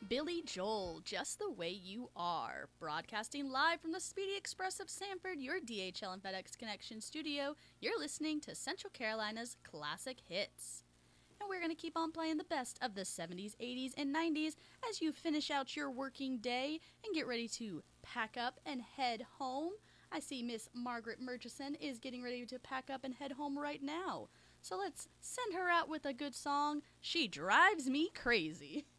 Billy Joel, Just the Way You Are, broadcasting live from the Speedy Express of Sanford, your DHL and FedEx Connection studio. You're listening to Central Carolina's classic hits. And we're going to keep on playing the best of the 70s, 80s, and 90s as you finish out your working day and get ready to pack up and head home. I see Miss Margaret Murchison is getting ready to pack up and head home right now. So let's send her out with a good song, She Drives Me Crazy.